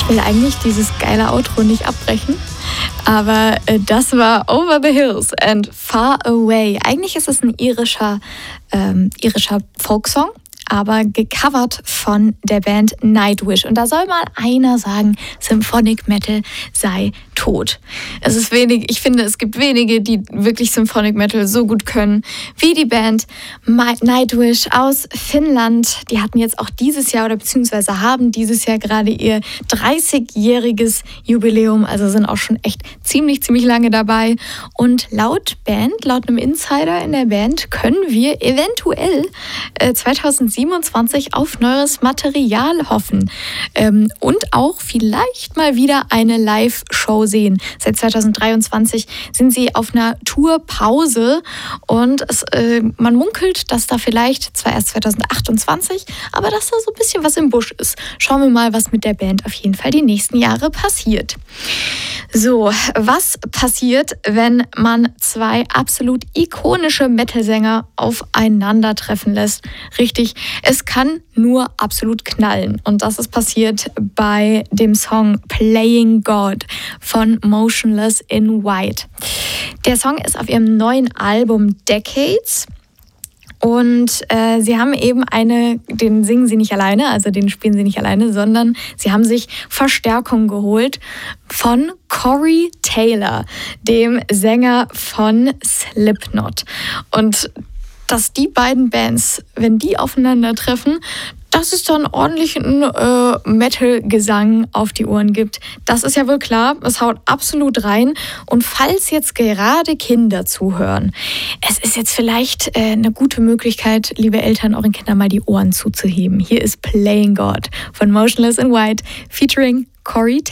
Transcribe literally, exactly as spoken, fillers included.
Ich will eigentlich dieses geile Outro nicht abbrechen, aber äh, das war Over the Hills and Far Away. Eigentlich ist es ein irischer, ähm, irischer Folksong, aber gecovert von der Band Nightwish. Und da soll mal einer sagen, Symphonic Metal sei tot. Es ist wenig, ich finde, es gibt wenige, die wirklich Symphonic Metal so gut können wie die Band Nightwish aus Finnland. Die hatten jetzt auch dieses Jahr oder beziehungsweise haben dieses Jahr gerade ihr dreißigjähriges Jubiläum, also sind auch schon echt ziemlich, ziemlich lange dabei. Und laut Band, laut einem Insider in der Band, können wir eventuell äh, zweitausendsiebenundzwanzig auf neues Material hoffen. Ähm, und auch vielleicht mal wieder eine Live-Show sehen. Seit zweitausenddreiundzwanzig sind sie auf einer Tourpause und es, äh, man munkelt, dass da vielleicht, zwar erst zweitausendachtundzwanzig, aber dass da so ein bisschen was im Busch ist. Schauen wir mal, was mit der Band auf jeden Fall die nächsten Jahre passiert. So, was passiert, wenn man zwei absolut ikonische Metal-Sänger aufeinandertreffen lässt? Richtig, es kann nur absolut knallen. Und das ist passiert bei dem Song Playing God von Motionless in White. Der Song ist auf ihrem neuen Album Decades. Und äh, sie haben eben eine, den singen sie nicht alleine, also den spielen sie nicht alleine, sondern sie haben sich Verstärkung geholt von Corey Taylor, dem Sänger von Slipknot. Und dass die beiden Bands, wenn die aufeinandertreffen, dass es dann ordentlichen äh, Metal-Gesang auf die Ohren gibt. Das ist ja wohl klar, es haut absolut rein. Und falls jetzt gerade Kinder zuhören, es ist jetzt vielleicht äh, eine gute Möglichkeit, liebe Eltern, euren Kindern mal die Ohren zuzuheben. Hier ist Playing God von Motionless in White featuring Corey Taylor.